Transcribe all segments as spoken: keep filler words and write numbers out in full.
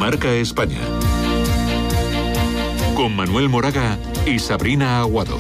Marca España. Con Manuel Moraga y Sabrina Aguado.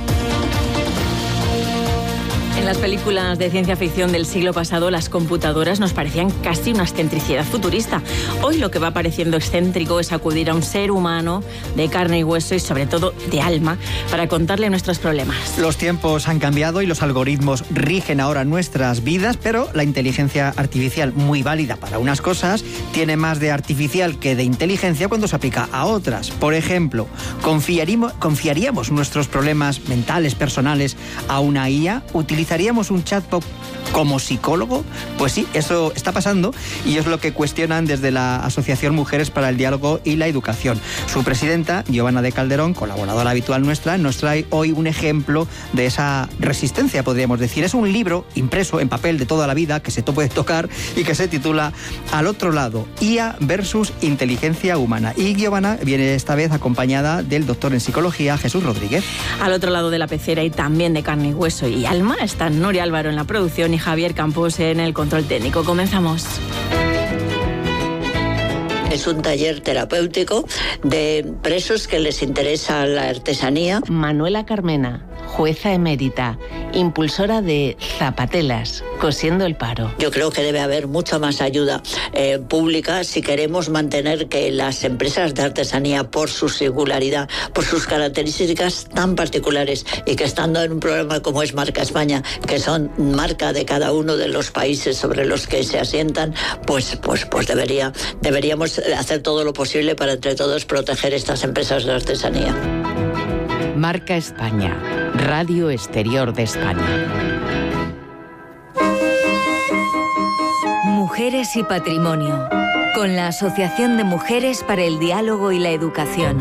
En las películas de ciencia ficción del siglo pasado, las computadoras nos parecían casi una excentricidad futurista. Hoy lo que va pareciendo excéntrico es acudir a un ser humano de carne y hueso y sobre todo de alma para contarle nuestros problemas. Los tiempos han cambiado y los algoritmos rigen ahora nuestras vidas, pero la inteligencia artificial, muy válida para unas cosas, tiene más de artificial que de inteligencia cuando se aplica a otras. Por ejemplo, ¿confiaríamos, confiaríamos nuestros problemas mentales, personales a una I A? ¿Utilizaríamos un chatbot como psicólogo? Pues sí, eso está pasando y es lo que cuestionan desde la Asociación Mujeres para el Diálogo y la Educación. Su presidenta, Giovanna de Calderón, colaboradora habitual nuestra, nos trae hoy un ejemplo de esa resistencia, podríamos decir. Es un libro impreso en papel de toda la vida que se puede tocar y que se titula Al otro lado, I A versus inteligencia humana. Y Giovanna viene esta vez acompañada del doctor en psicología, Jesús Rodríguez. Al otro lado de la pecera y también de carne y hueso y alma está Nuria Álvaro en la producción y Javier Campos en el control técnico. Comenzamos. Es un taller terapéutico de presos que les interesa la artesanía. Manuela Carmena, jueza emérita, impulsora de Zapatelas, cosiendo el paro. Yo creo que debe haber mucha más ayuda eh, pública si queremos mantener que las empresas de artesanía, por su singularidad, por sus características tan particulares y que estando en un programa como es Marca España, que son marca de cada uno de los países sobre los que se asientan, pues, pues, pues debería, deberíamos hacer todo lo posible para entre todos proteger estas empresas de artesanía. Marca España, Radio Exterior de España. Mujeres y Patrimonio, con la Asociación de Mujeres para el Diálogo y la Educación.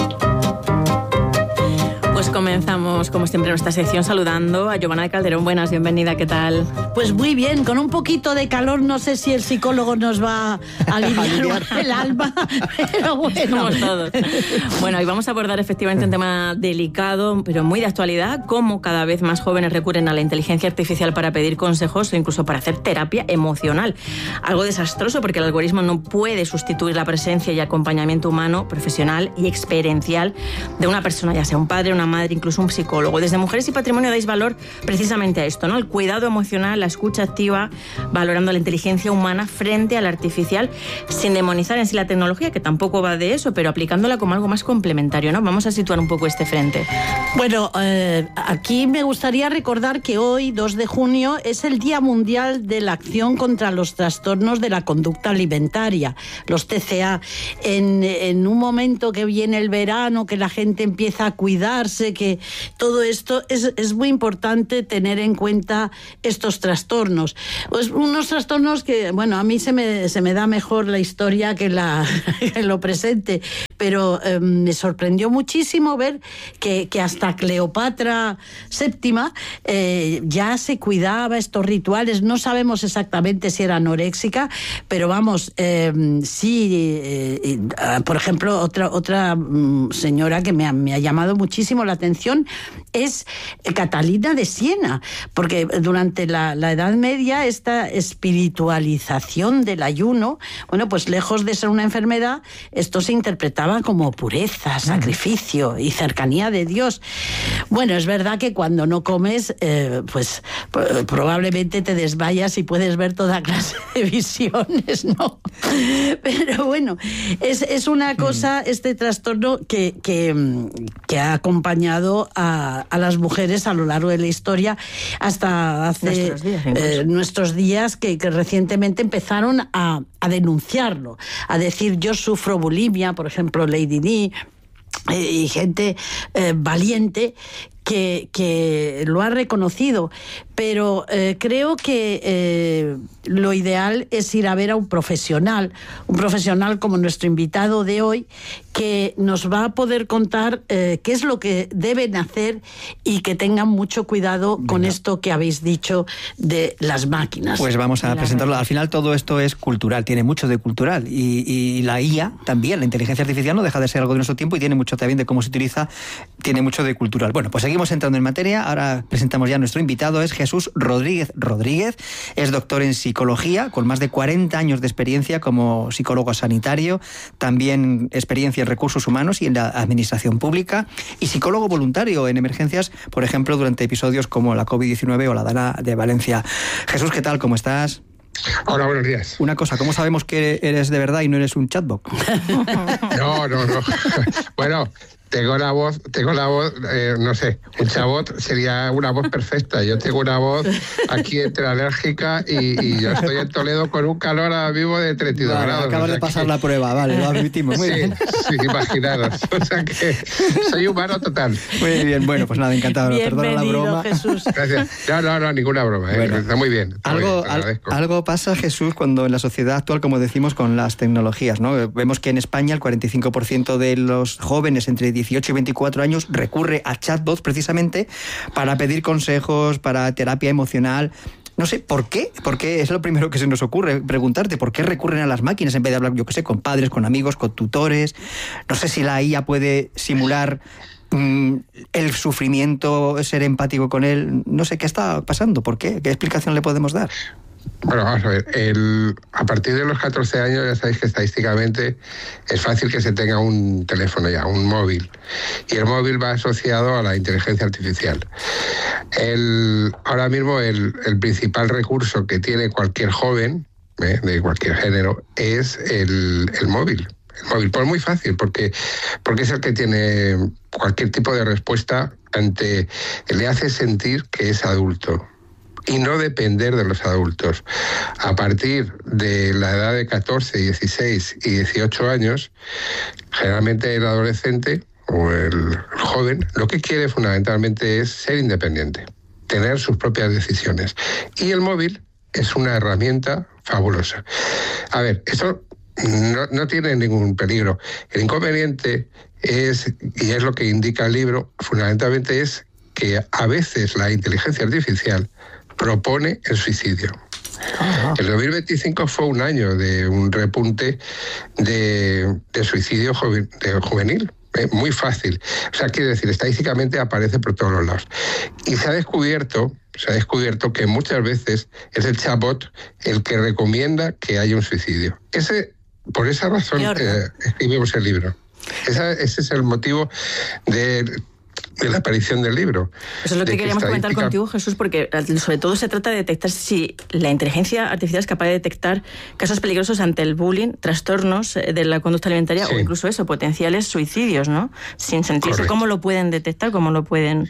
Pues comenzamos, como siempre, nuestra sección saludando a Giovanna de Calderón. Buenas, bienvenida, ¿qué tal? Pues muy bien, con un poquito de calor, no sé si el psicólogo nos va a aliviar el alma, pero bueno. Somos todos. Bueno, hoy vamos a abordar efectivamente un tema delicado, pero muy de actualidad, cómo cada vez más jóvenes recurren a la inteligencia artificial para pedir consejos o incluso para hacer terapia emocional. Algo desastroso porque el algoritmo no puede sustituir la presencia y acompañamiento humano, profesional y experiencial de una persona, ya sea un padre, una madre, incluso un psicólogo. Desde Mujeres y Patrimonio dais valor precisamente a esto, ¿no? El cuidado emocional, la escucha activa, valorando la inteligencia humana frente a la artificial, sin demonizar en sí la tecnología, que tampoco va de eso, pero aplicándola como algo más complementario, ¿no? Vamos a situar un poco este frente. Bueno, eh, aquí me gustaría recordar que hoy, dos de junio, es el Día Mundial de la Acción contra los Trastornos de la Conducta Alimentaria, los T C A. En, en un momento que viene el verano, que la gente empieza a cuidarse, que todo esto es, es muy importante tener en cuenta estos trastornos. Pues unos trastornos que, bueno, a mí se me, se me da mejor la historia que, la, que lo presente, pero eh, me sorprendió muchísimo ver que, que hasta Cleopatra séptima eh, ya se cuidaba estos rituales. No sabemos exactamente si era anoréxica, pero vamos, eh, sí, eh, eh, por ejemplo, otra, otra mm, señora que me ha, me ha llamado muchísimo la atención es Catalina de Siena, porque durante la, la Edad Media esta espiritualización del ayuno, bueno, pues lejos de ser una enfermedad, esto se interpretaba como pureza, sacrificio y cercanía de Dios. Bueno, es verdad que cuando no comes, eh, pues probablemente te desmayas y puedes ver toda clase de visiones, ¿no? Pero bueno, es, es una cosa, este trastorno que, que, que ha acompañado a, a las mujeres a lo largo de la historia hasta hace nuestros días, eh, nuestros días que, que recientemente empezaron a, a denunciarlo, a decir yo sufro bulimia, por ejemplo Lady Di, eh, y gente eh, valiente que, que lo ha reconocido, pero eh, creo que eh, lo ideal es ir a ver a un profesional, un profesional como nuestro invitado de hoy, que nos va a poder contar eh, qué es lo que deben hacer y que tengan mucho cuidado Venga. Con esto que habéis dicho de las máquinas. Pues vamos a presentarlo. Al final todo esto es cultural, tiene mucho de cultural y, y la I A también, la inteligencia artificial no deja de ser algo de nuestro tiempo y tiene mucho también de cómo se utiliza, tiene mucho de cultural. Bueno, pues seguimos entrando en materia. Ahora presentamos ya a nuestro invitado, es Jesús Jesús Rodríguez Rodríguez es doctor en psicología, con más de cuarenta años de experiencia como psicólogo sanitario, también experiencia en recursos humanos y en la administración pública, y psicólogo voluntario en emergencias, por ejemplo, durante episodios como la covid diecinueve o la Dana de Valencia. Jesús, ¿qué tal? ¿Cómo estás? Hola, buenos días. Una cosa, ¿cómo sabemos que eres de verdad y no eres un chatbot? No, no, no. Bueno, tengo la voz, tengo la voz, eh, no sé, un chabot sería una voz perfecta. Yo tengo una voz aquí entre alérgica y, y yo estoy en Toledo con un calor ahora mismo de treinta y dos vale, grados. Acabas o sea de pasar que... la prueba, vale, lo admitimos. Muy sí, bien. Sí, imaginaros. O sea que soy humano total. Muy bien, bueno, pues nada, encantado. Perdona la broma. Jesús. Gracias. No, no, no, ninguna broma. Eh. Bueno, está muy bien. Está algo, muy bien, al, algo pasa, Jesús, cuando en la sociedad actual, como decimos, con las tecnologías, ¿no? Vemos que en España el cuarenta y cinco por ciento de los jóvenes entre dieciocho y veinticuatro años recurre a chatbots precisamente para pedir consejos, para terapia emocional. No sé, ¿por qué? Porque es lo primero que se nos ocurre, preguntarte por qué recurren a las máquinas en vez de hablar, yo qué sé, con padres, con amigos, con tutores. No sé si la I A puede simular mmm, el sufrimiento, ser empático con él. No sé qué está pasando, ¿por qué? ¿Qué explicación le podemos dar? Bueno, vamos a ver, el, a partir de los catorce años ya sabéis que estadísticamente es fácil que se tenga un teléfono ya, un móvil, y el móvil va asociado a la inteligencia artificial. El, ahora mismo el, el principal recurso que tiene cualquier joven, eh, de cualquier género, es el, el móvil. El móvil, pues muy fácil, porque, porque es el que tiene cualquier tipo de respuesta ante, le hace sentir que es adulto. Y no depender de los adultos. A partir de la edad de catorce, dieciséis y dieciocho años, generalmente el adolescente o el joven lo que quiere fundamentalmente es ser independiente, tener sus propias decisiones. Y el móvil es una herramienta fabulosa. A ver, esto no, no tiene ningún peligro. El inconveniente es, y es lo que indica el libro, fundamentalmente es que a veces la inteligencia artificial propone el suicidio. Ajá. El dos mil veinticinco fue un año de un repunte de, de suicidio joven, de juvenil, eh, muy fácil. O sea, quiere decir, estadísticamente aparece por todos los lados. Y se ha descubierto, se ha descubierto que muchas veces es el chatbot el que recomienda que haya un suicidio. Ese, por esa razón eh, escribimos el libro. Esa, ese es el motivo de... de la aparición del libro. Eso es lo que queríamos que comentar contigo, Jesús, porque sobre todo se trata de detectar si la inteligencia artificial es capaz de detectar casos peligrosos ante el bullying, trastornos de la conducta alimentaria sí. o incluso eso, potenciales suicidios, ¿no? Sin sentirse. Correcto. ¿Cómo lo pueden detectar? ¿Cómo lo pueden...?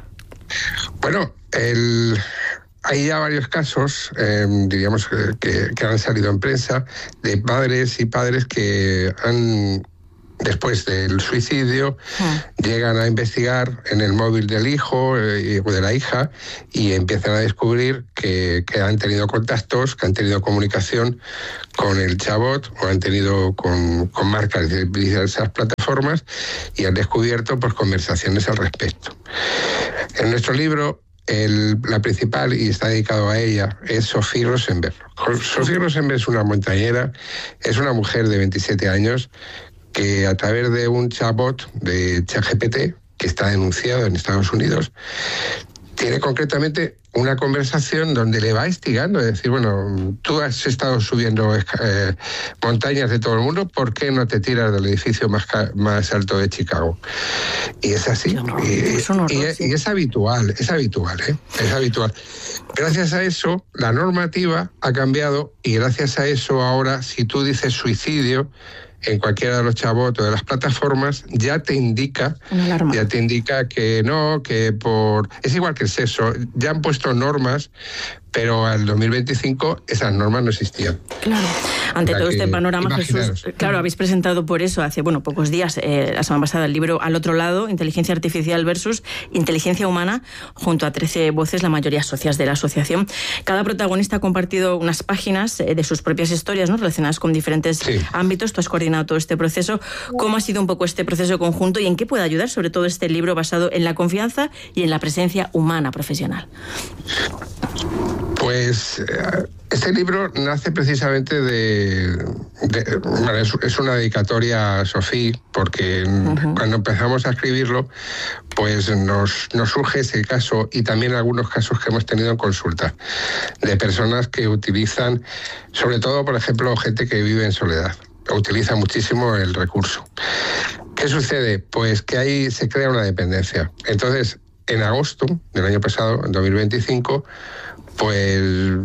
Bueno, el... hay ya varios casos, eh, diríamos, que, que han salido en prensa, de padres y padres que han... después del suicidio, ah. llegan a investigar en el móvil del hijo eh, o de la hija y empiezan a descubrir que, que han tenido contactos, que han tenido comunicación con el chatbot o han tenido con, con marcas de diversas plataformas y han descubierto pues, conversaciones al respecto. En nuestro libro, el, la principal, y está dedicado a ella, es Sophie Rosenberg. Sophie Rosenberg es una montañera, es una mujer de veintisiete años que a través de un chatbot de ChatGPT, que está denunciado en Estados Unidos, tiene concretamente una conversación donde le va instigando, es decir, bueno, tú has estado subiendo eh, montañas de todo el mundo, ¿por qué no te tiras del edificio más, más alto de Chicago? Y es así. Y, es, horror, y, sí. y es habitual, es habitual, ¿eh? Es habitual. Gracias a eso, la normativa ha cambiado y gracias a eso ahora, si tú dices suicidio, en cualquiera de los chatbots o de las plataformas, ya te indica, ya te indica que no, que por... Es igual que el sexo, ya han puesto normas, pero al dos mil veinticinco esas normas no existían. Claro. Ante todo este panorama, Jesús, claro, habéis presentado por eso hace, bueno, pocos días, eh, la semana pasada, el libro Al otro lado, Inteligencia Artificial versus Inteligencia Humana, junto a trece voces, la mayoría socias de la asociación. Cada protagonista ha compartido unas páginas eh, de sus propias historias, ¿no?, relacionadas con diferentes sí. ámbitos. Tú has coordinado todo este proceso. ¿Cómo ha sido un poco este proceso conjunto y en qué puede ayudar, sobre todo, este libro basado en la confianza y en la presencia humana profesional? Pues este libro nace precisamente de, de, bueno, es, es una dedicatoria a Sofía, porque uh-huh. cuando empezamos a escribirlo, pues nos, nos surge ese caso y también algunos casos que hemos tenido en consulta de personas que utilizan, sobre todo, por ejemplo, gente que vive en soledad, utiliza muchísimo el recurso. ¿Qué sucede? Pues que ahí se crea una dependencia. Entonces, en agosto del año pasado, en dos mil veinticinco, pues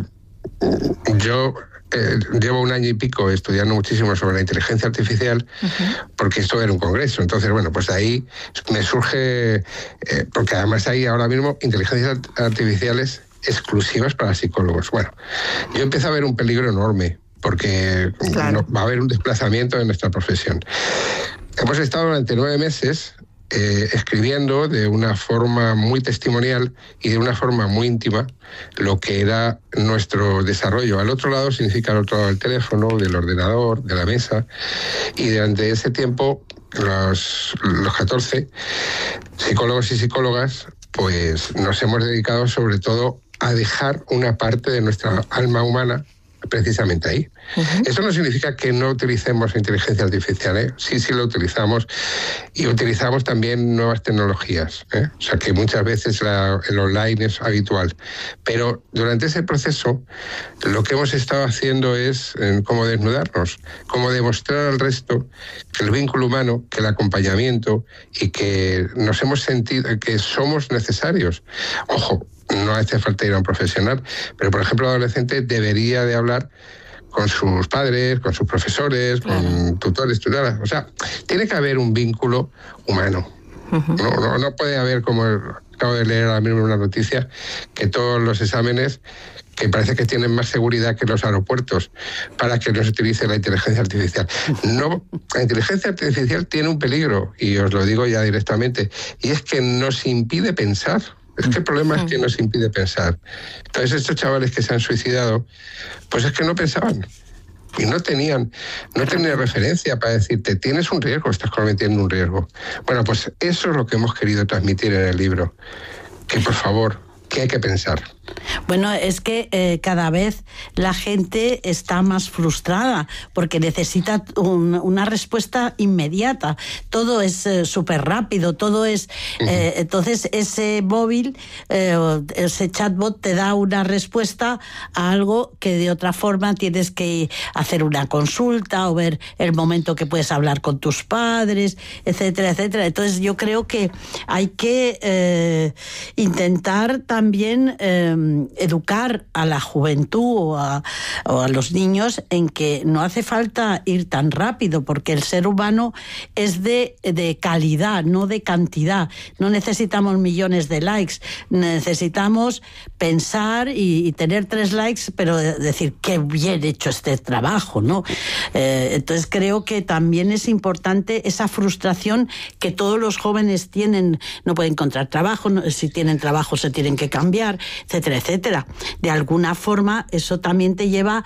yo eh, llevo un año y pico estudiando muchísimo sobre la inteligencia artificial, uh-huh. porque esto era un congreso. Entonces, bueno, pues de ahí me surge, eh, porque además hay ahora mismo inteligencias artificiales exclusivas para psicólogos. Bueno, yo empiezo a ver un peligro enorme, porque claro. no, va a haber un desplazamiento en nuestra profesión. Hemos estado durante nueve meses eh, escribiendo de una forma muy testimonial y de una forma muy íntima lo que era nuestro desarrollo. Al otro lado significa al otro lado del teléfono, del ordenador, de la mesa, y durante ese tiempo los, los catorce psicólogos y psicólogas pues nos hemos dedicado sobre todo a dejar una parte de nuestra alma humana precisamente ahí. Uh-huh. Eso no significa que no utilicemos inteligencia artificial, ¿eh? Sí, sí lo utilizamos, y utilizamos también nuevas tecnologías, ¿eh? O sea que muchas veces la, el online es habitual. Pero durante ese proceso lo que hemos estado haciendo es eh, como desnudarnos, como demostrar al resto que el vínculo humano, que el acompañamiento y que nos hemos sentido, que somos necesarios. Ojo, no hace falta ir a un profesional, pero por ejemplo el adolescente debería de hablar con sus padres, con sus profesores, claro. con tutores, tutoras. O sea, tiene que haber un vínculo humano. Uh-huh. No, no, no puede haber, como acabo de leer ahora mismo una noticia, que todos los exámenes, que parece que tienen más seguridad que los aeropuertos, para que no se utilice la inteligencia artificial. No, la inteligencia artificial tiene un peligro, y os lo digo ya directamente, y es que nos impide pensar. Es que el problema es que nos impide pensar. Entonces estos chavales que se han suicidado, pues es que no pensaban. Y no tenían, no tenían referencia para decirte, tienes un riesgo, estás cometiendo un riesgo. Bueno, pues eso es lo que hemos querido transmitir en el libro. Que por favor, que hay que pensar. Bueno, es que eh, cada vez la gente está más frustrada porque necesita un, una respuesta inmediata. Todo es eh, súper rápido, todo es... Eh, uh-huh. Entonces ese móvil, eh, ese chatbot te da una respuesta a algo que de otra forma tienes que hacer una consulta o ver el momento que puedes hablar con tus padres, etcétera, etcétera. Entonces yo creo que hay que eh, intentar también... Eh, educar a la juventud o a, o a los niños en que no hace falta ir tan rápido, porque el ser humano es de, de calidad, no de cantidad. No necesitamos millones de likes, necesitamos pensar y, y tener tres likes, pero decir qué bien hecho este trabajo, ¿no? Eh, entonces creo que también es importante esa frustración que todos los jóvenes tienen, no pueden encontrar trabajo, no, si tienen trabajo se tienen que cambiar, etcétera, etcétera. De alguna forma eso también te lleva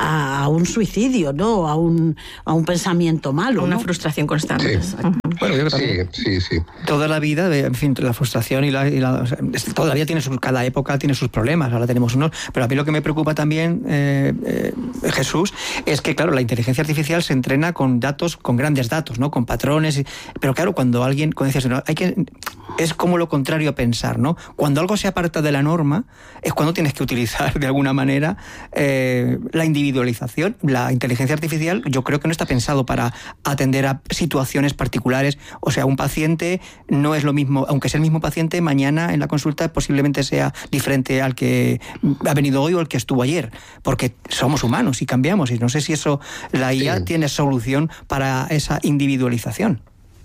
a un suicidio, ¿no? A un, a un pensamiento malo, una ¿no? frustración constante. Sí. Bueno, yo creo que sí, sí, sí. Toda la vida, en fin, la frustración y la, y la o sea, toda la vida tiene sus, cada época tiene sus problemas. Ahora tenemos unos, pero a mí lo que me preocupa también, eh, eh, Jesús, es que claro, la inteligencia artificial se entrena con datos, con grandes datos, ¿no? Con patrones. Y, pero claro, cuando alguien, como decías, ¿no? hay que es como lo contrario a pensar, ¿no? Cuando algo se aparta de la norma es cuando tienes que utilizar de alguna manera eh, la individualización. La inteligencia artificial yo creo que no está pensado para atender a situaciones particulares. O sea, un paciente no es lo mismo, aunque sea el mismo paciente, mañana en la consulta posiblemente sea diferente al que ha venido hoy o al que estuvo ayer, porque somos humanos y cambiamos, y no sé si eso, la I A sí. tiene solución para esa individualización.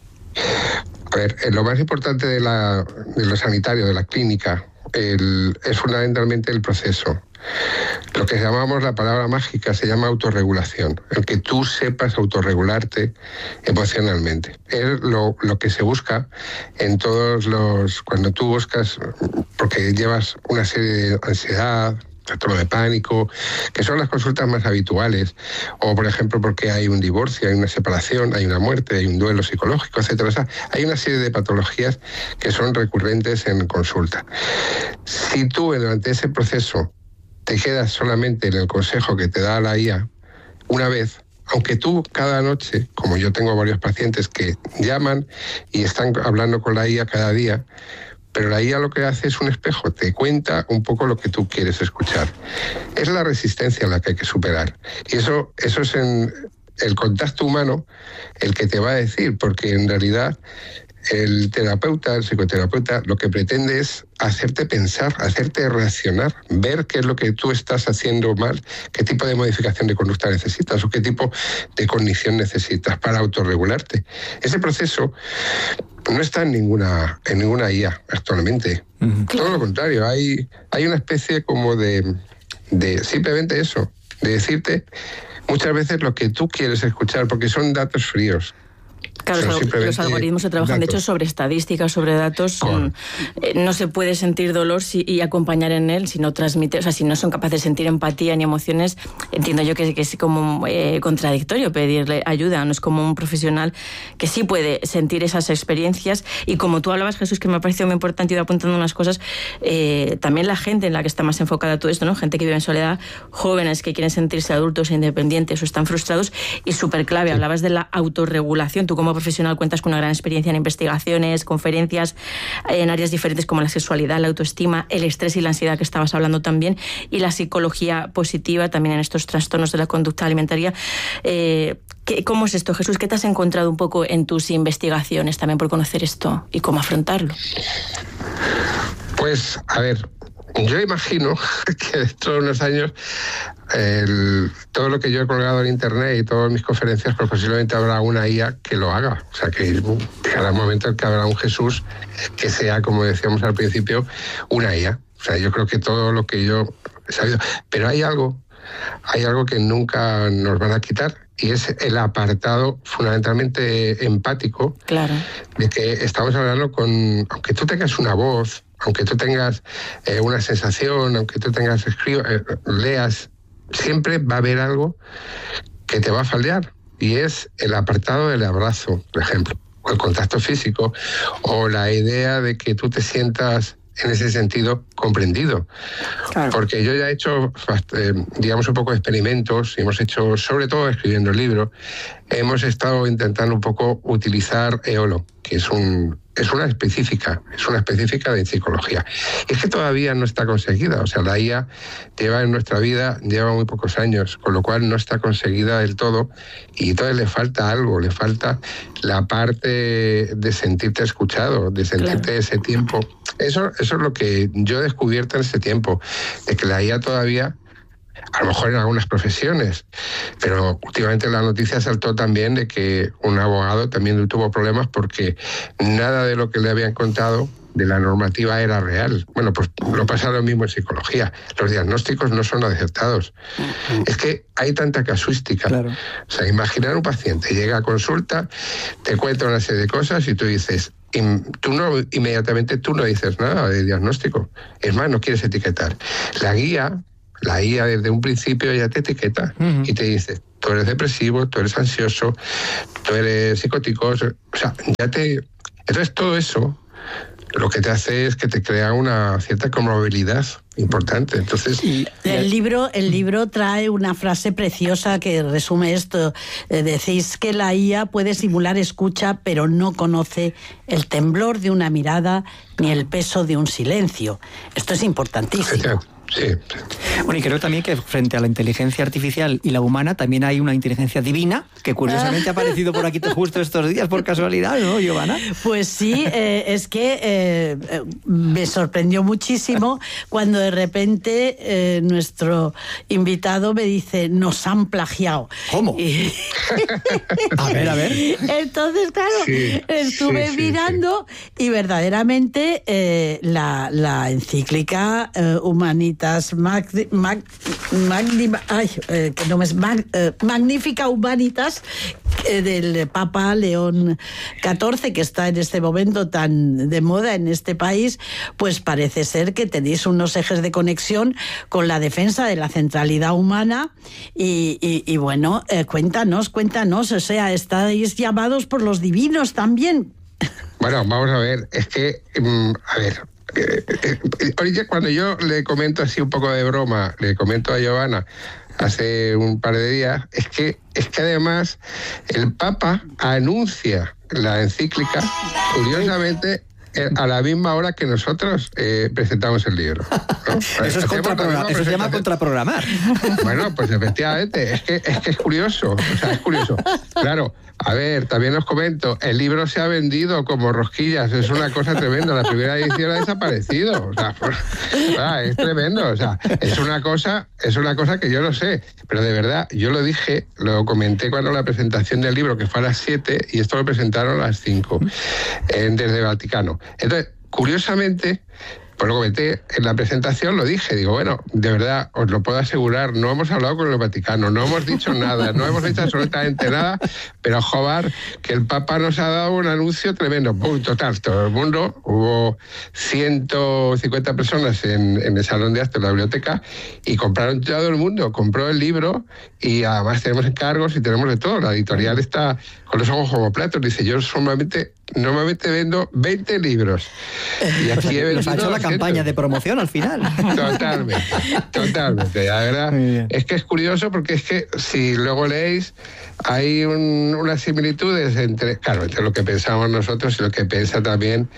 A ver, lo más importante de, la, de lo sanitario, de la clínica, el, es fundamentalmente el proceso. Lo que llamamos la palabra mágica se llama autorregulación, el que tú sepas autorregularte emocionalmente. Es lo, lo que se busca en todos los... Cuando tú buscas, porque llevas una serie de ansiedad, trastorno de pánico, que son las consultas más habituales, o por ejemplo porque hay un divorcio, hay una separación, hay una muerte, hay un duelo psicológico, etcétera. O sea, hay una serie de patologías que son recurrentes en consulta. Si tú durante ese proceso te quedas solamente en el consejo que te da la I A, una vez aunque tú cada noche, como yo tengo varios pacientes que llaman y están hablando con la I A cada día, pero la I A lo que hace es un espejo, te cuenta un poco lo que tú quieres escuchar. Es la resistencia la que hay que superar. Y eso, eso es en el contacto humano el que te va a decir, porque en realidad el terapeuta, el psicoterapeuta, lo que pretende es hacerte pensar, hacerte reaccionar, ver qué es lo que tú estás haciendo mal, qué tipo de modificación de conducta necesitas o qué tipo de cognición necesitas para autorregularte. Ese proceso no está en ninguna, en ninguna I A actualmente. Uh-huh. Todo lo contrario, hay, hay una especie como de, de simplemente eso, de decirte muchas veces lo que tú quieres escuchar, porque son datos fríos. Claro, los algoritmos se trabajan, datos. de hecho, sobre estadísticas, sobre datos. Con... Eh, no se puede sentir dolor si, y acompañar en él si no transmite, o sea, si no son capaces de sentir empatía ni emociones. Entiendo yo que, que es como eh, contradictorio pedirle ayuda. No es como un profesional que sí puede sentir esas experiencias. Y como tú hablabas, Jesús, que me ha parecido muy importante, iba apuntando unas cosas, eh, también la gente en la que está más enfocada a todo esto, ¿no? Gente que vive en soledad, jóvenes que quieren sentirse adultos e independientes o están frustrados. Y súper clave, sí. Hablabas de la autorregulación. Tú como profesional cuentas con una gran experiencia en investigaciones, conferencias en áreas diferentes como la sexualidad, la autoestima, el estrés y la ansiedad que estabas hablando también, y la psicología positiva también en estos trastornos de la conducta alimentaria. Eh, ¿qué, ¿Cómo es esto, Jesús? ¿Qué te has encontrado un poco en tus investigaciones también por conocer esto y cómo afrontarlo? Pues, a ver, yo imagino que dentro de unos años el, todo lo que yo he colgado en internet y todas mis conferencias, pues posiblemente habrá una I A que lo haga. O sea, que llegará un momento en que habrá un Jesús que sea, como decíamos al principio, una I A. O sea, yo creo que todo lo que yo he sabido... Pero hay algo, hay algo que nunca nos van a quitar, y es el apartado fundamentalmente empático. Claro. De que estamos hablando con... Aunque tú tengas una voz, aunque tú tengas eh, una sensación, aunque tú tengas escribo, eh, leas, siempre va a haber algo que te va a fallar, y es el apartado del abrazo, por ejemplo, o el contacto físico, o la idea de que tú te sientas en ese sentido comprendido. Claro. Porque yo ya he hecho, eh, digamos, un poco de experimentos, y hemos hecho, sobre todo escribiendo el libro, hemos estado intentando un poco utilizar E O L O, que es un... Es una específica, es una específica de psicología. Y es que todavía no está conseguida. O sea, la I A lleva en nuestra vida, lleva muy pocos años, con lo cual no está conseguida del todo, y entonces le falta algo, le falta la parte de sentirte escuchado, de sentirte claro. ese tiempo. Eso, eso es lo que yo he descubierto en ese tiempo, de que la I A todavía... A lo mejor en algunas profesiones, pero últimamente la noticia saltó también de que un abogado también tuvo problemas porque nada de lo que le habían contado de la normativa era real. Bueno, pues lo pasa lo mismo en psicología. Los diagnósticos no son acertados. Uh-huh. Es que hay tanta casuística. Claro. O sea, imaginar un paciente, llega a consulta, te cuenta una serie de cosas y tú dices... Tú no, inmediatamente tú no dices nada de diagnóstico. Es más, no quieres etiquetar. La guía... La I A desde un principio ya te etiqueta uh-huh. y te dice, tú eres depresivo, tú eres ansioso, tú eres psicótico, o sea, ya te... Entonces todo eso lo que te hace es que te crea una cierta comorbilidad importante. Entonces, y el libro, el libro trae una frase preciosa que resume esto. Eh, decís que la I A puede simular escucha, pero no conoce el temblor de una mirada ni el peso de un silencio. Esto es importantísimo. Sí. Bueno, y creo también que frente a la inteligencia artificial y la humana también hay una inteligencia divina que curiosamente ha aparecido por aquí justo estos días por casualidad, ¿no, Giovanna? Pues sí, eh, es que eh, me sorprendió muchísimo cuando de repente eh, nuestro invitado me dice, nos han plagiado. ¿Cómo? Y... a ver, a ver. Entonces, claro, sí, estuve sí, sí, mirando sí. y verdaderamente eh, la, la encíclica eh, Humanitas Mag, mag, magni, ay, eh, que no es mag, eh, Magnífica Humanitas eh, del Papa León catorce, que está en este momento tan de moda en este país, pues parece ser que tenéis unos ejes de conexión con la defensa de la centralidad humana y, y, y bueno, eh, cuéntanos, cuéntanos, o sea, estáis llamados por los divinos también. Bueno, vamos a ver, es que, um, a ver... Eh, eh, eh, cuando yo le comento así un poco de broma, le comento a Giovanna hace un par de días, es que, es que además el Papa anuncia la encíclica, curiosamente, a la misma hora que nosotros eh, presentamos el libro, ¿no? Eso, es contraprogramar, eso se llama contraprogramar. Bueno, pues efectivamente, es que, es que es curioso, o sea, es curioso. Claro, a ver, también os comento, el libro se ha vendido como rosquillas, es una cosa tremenda, la primera edición ha desaparecido, o sea, ah, es tremendo, o sea, es una cosa, es una cosa que yo no sé, pero de verdad, yo lo dije, lo comenté cuando la presentación del libro, que fue a las siete, y esto lo presentaron a las cinco, en, desde Vaticano. Entonces, curiosamente, pues lo comenté en la presentación, lo dije, digo, bueno, de verdad, os lo puedo asegurar, no hemos hablado con el Vaticano, no hemos dicho nada, no hemos dicho absolutamente nada, pero joder, que el Papa nos ha dado un anuncio tremendo. Pum, total, todo el mundo, hubo ciento cincuenta personas en, en el salón de actos de la biblioteca y compraron todo el mundo, compró el libro y además tenemos encargos y tenemos de todo. La editorial está con los ojos como platos, dice, yo solamente... Normalmente vendo veinte libros. Y aquí he vendido nos ha hecho la campaña de promoción al final. Totalmente, totalmente. La verdad es que es curioso porque es que si luego leéis, hay un, unas similitudes entre, claro, entre lo que pensamos nosotros y lo que piensa también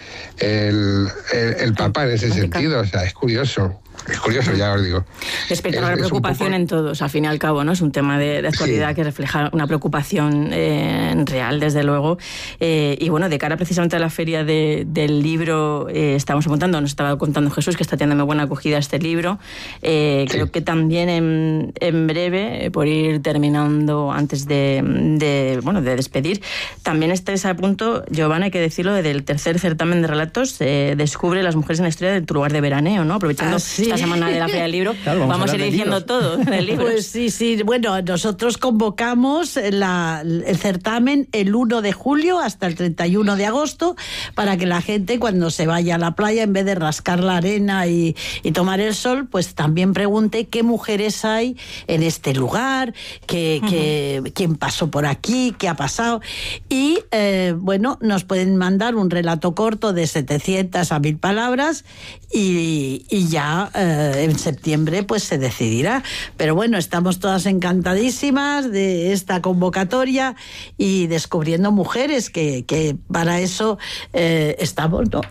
el, el, el Papa en ese sentido. O sea, es curioso. Es curioso, ya os digo. Respecto a la preocupación poco... en todos, al fin y al cabo, ¿no? Es un tema de, de actualidad sí. que refleja una preocupación eh, real, desde luego. Eh, y bueno, de cara precisamente a la feria de, del libro, eh, estábamos apuntando, nos estaba contando Jesús que está teniendo muy buena acogida este libro. Eh, sí. Creo que también en, en breve, eh, por ir terminando antes de, de, bueno, de despedir, también estáis a punto, Giovanna, hay que decirlo, del tercer certamen de relatos, eh, Descubre las mujeres en la historia de tu lugar de veraneo, ¿no? Aprovechando ah, sí. la semana de la Feria del Libro, claro, vamos, vamos a ir diciendo libros. todo del libro. Pues sí, sí, bueno, nosotros convocamos la, el certamen el uno de julio hasta el treinta y uno de agosto para que la gente cuando se vaya a la playa, en vez de rascar la arena y, y tomar el sol, pues también pregunte qué mujeres hay en este lugar, qué, uh-huh. qué, quién pasó por aquí, qué ha pasado. Y eh, bueno, nos pueden mandar un relato corto de setecientas a mil palabras y, y ya eh, en septiembre pues se decidirá. Pero bueno, estamos todas encantadísimas de esta convocatoria y descubriendo mujeres que, que para eso eh, estamos, ¿no?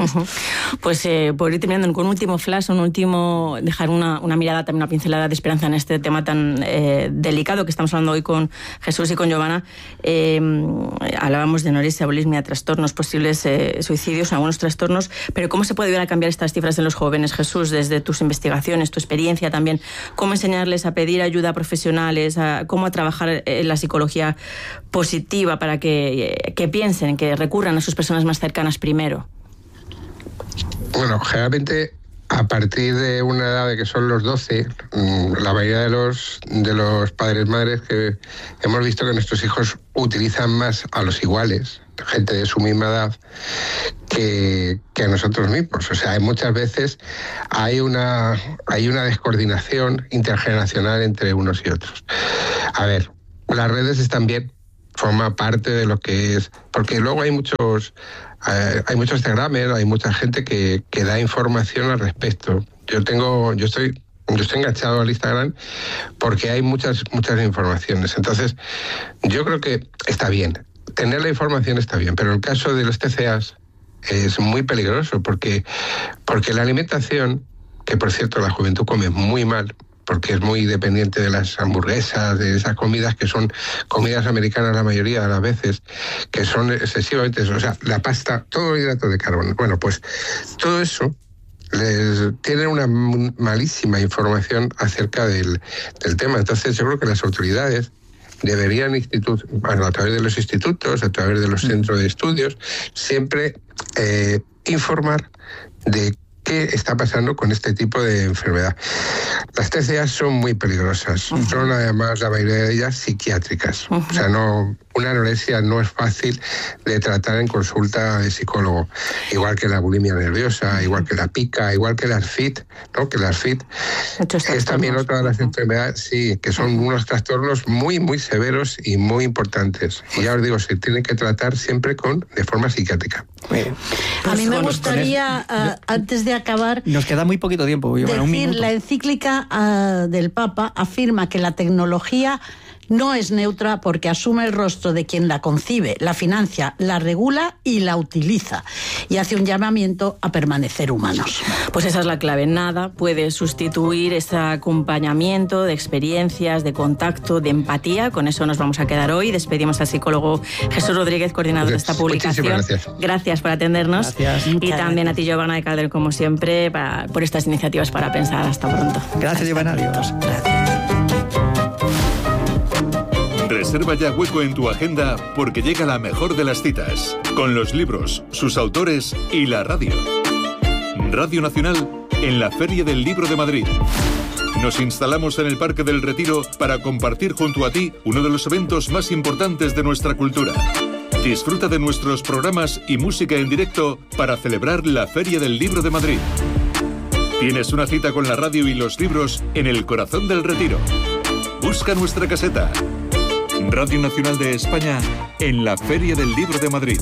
Pues eh, por ir terminando con un último flash, un último, dejar una, una mirada, también una pincelada de esperanza en este tema tan eh, delicado que estamos hablando hoy con Jesús y con Giovanna. Eh, hablábamos de anorexia, bulimia, trastornos, posibles eh, suicidios, algunos trastornos, pero ¿cómo se puede ayudar a cambiar estas cifras en los jóvenes, Jesús, desde tus investigaciones, tu experiencia también? ¿Cómo enseñarles a pedir ayuda a profesionales, a cómo a trabajar en la psicología positiva para que, que piensen, que recurran a sus personas más cercanas primero? Bueno, generalmente a partir de una edad de que son los doce, la mayoría de los, de los padres madres que hemos visto que nuestros hijos utilizan más a los iguales, gente de su misma edad, que, que a nosotros mismos. O sea, hay muchas veces hay una, hay una descoordinación intergeneracional entre unos y otros. A ver, las redes están bien, forma parte de lo que es, porque luego hay muchos eh, hay muchos Instagramers, hay mucha gente que, que da información al respecto. Yo tengo, yo estoy Yo estoy enganchado al Instagram porque hay muchas muchas informaciones. Entonces, yo creo que está bien. Tener la información está bien, pero el caso de los T C As es muy peligroso porque, porque la alimentación, que por cierto la juventud come muy mal, porque es muy dependiente de las hamburguesas, de esas comidas que son comidas americanas la mayoría de las veces, que son excesivamente, o sea, la pasta, todo el hidrato de carbono. Bueno, pues todo eso les tienen una malísima información acerca del, del tema. Entonces yo creo que las autoridades deberían, institut- bueno, a través de los institutos, a través de los centros de estudios, siempre eh, informar de qué está pasando con este tipo de enfermedad. Las T C A son muy peligrosas, uh-huh. son además la mayoría de ellas psiquiátricas. Uh-huh. O sea, no, una anorexia no es fácil de tratar en consulta de psicólogo, igual que la bulimia nerviosa, igual que la pica, igual que la ARFID, ¿no? Que la ARFID es también otra de las uh-huh. enfermedades, sí, que son uh-huh. unos trastornos muy, muy severos y muy importantes. Y ya os digo, se tienen que tratar siempre con de forma psiquiátrica. Pues, a mí me con- gustaría, con el- uh, antes de acabar, Nos queda muy poquito tiempo, Ivana, un decir, minuto. la encíclica uh, del Papa afirma que la tecnología no es neutra porque asume el rostro de quien la concibe, la financia, la regula y la utiliza. Y hace un llamamiento a permanecer humanos. Pues esa es la clave. Nada puede sustituir ese acompañamiento de experiencias, de contacto, de empatía. Con eso nos vamos a quedar hoy. Despedimos al psicólogo Jesús Rodríguez, coordinador de esta publicación. Muchísimas gracias. Gracias por atendernos. Gracias. Y Muchas también gracias. a ti, Giovanna de Calder, como siempre, para- por estas iniciativas para pensar. Hasta pronto. Gracias, Ivana. Adiós. Reserva ya hueco en tu agenda porque llega la mejor de las citas, con los libros, sus autores y la radio. Radio Nacional en la Feria del Libro de Madrid. Nos instalamos en el Parque del Retiro para compartir junto a ti uno de los eventos más importantes de nuestra cultura. Disfruta de nuestros programas y música en directo para celebrar la Feria del Libro de Madrid. Tienes una cita con la radio y los libros en el corazón del Retiro. Busca nuestra caseta. Radio Nacional de España en la Feria del Libro de Madrid.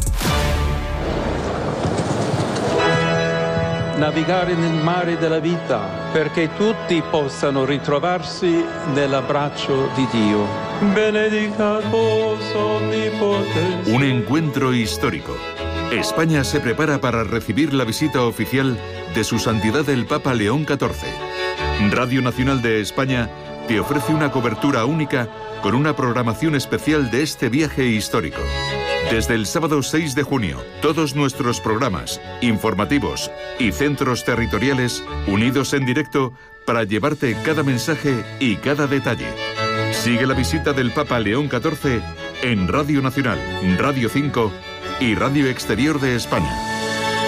Navigare nel mare della vita perché tutti possano ritrovarsi nell'abbraccio di Dio. Benedicatus omnipotens. Un encuentro histórico. España se prepara para recibir la visita oficial de Su Santidad el Papa León catorce. Radio Nacional de España te ofrece una cobertura única con una programación especial de este viaje histórico. Desde el sábado seis de junio, todos nuestros programas, informativos y centros territoriales unidos en directo para llevarte cada mensaje y cada detalle. Sigue la visita del Papa León catorce en Radio Nacional, Radio cinco y Radio Exterior de España.